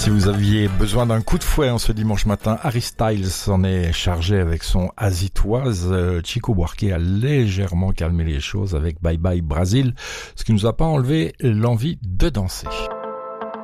Si vous aviez besoin d'un coup de fouet en ce dimanche matin, Harry Styles s'en est chargé avec son As It Was. Chico Buarque a légèrement calmé les choses avec Bye Bye Brazil, ce qui nous a pas enlevé l'envie de danser.